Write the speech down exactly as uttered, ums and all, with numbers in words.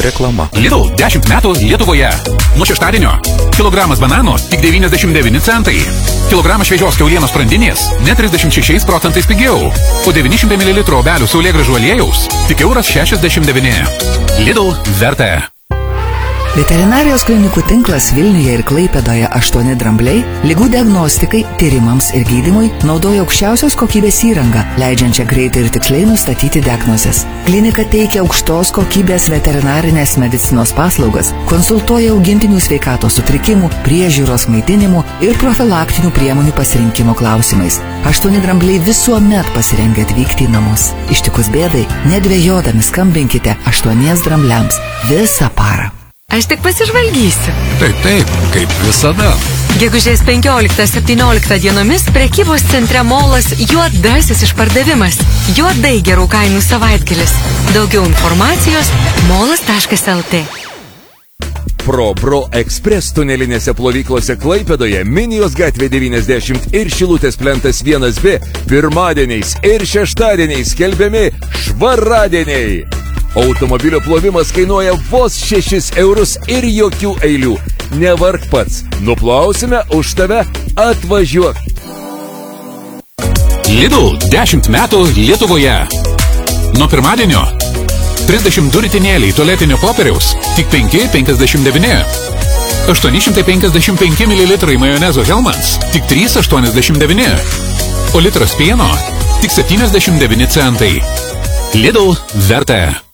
Reklama. Lidl dešimt metų Lietuvoje. Nuo šeštadienio kilogramas bananų tik devyniasdešimt devyni centai. Kilogramas šviežios kiaulienos sprandinės net trisdešimt šešiais procentais pigiau. O devyni šimtai mililitrų obelių saulėgrąžų aliejaus tik euras šešiasdešimt devyni. Lidl vertė. Veterinarijos klinikų tinklas Vilniuje ir Klaipėdoje aštuoni drambliai ligų diagnostikai, tyrimams ir gydymui naudoja aukščiausios kokybės įrangą, leidžiančią greitai ir tiksliai nustatyti diagnozes. Klinika teikia aukštos kokybės veterinarinės medicinos paslaugas, konsultuoja augintinių sveikatos sutrikimų, priežiūros maitinimų ir profilaktinių priemonių pasirinkimo klausimais. Aštuoni drambliai visuomet pasirengia atvykti į namus. Ištikus bėdai, nedvejodami skambinkite aštuoniems drambliams visą parą. Aš tik pasižvalgysiu. Taip, taip, kaip visada. Gegužės penkioliktą septynioliktą dienomis prekybos centre Molas juodasis išpardavimas. Juodai gerų kainų savaitgalis. Daugiau informacijos molas taškas lt. Pro Bro Express tunelinėse plovyklose Klaipėdoje, Minijos gatvė devyniasdešimt ir Šilutės plentas vienas B pirmadieniais ir šeštadieniais skelbiami švaradieniai. Automobilio plovimas kainuoja vos šešis eurus ir jokių eilių. Nevark pats, nuplausime už tave, atvažiuok. Lidl dešimt metų Lietuvoje. Nuo pirmadienio trisdešimt du ritinėliai tualetinio popieriaus tik penki penkiasdešimt devyni. aštuoni šimtai penkiasdešimt penki mililitrai majonezo Hellmann's tik trys aštuoniasdešimt devyni. O litras pieno tik septyniasdešimt devyni centai. Lidl vertė.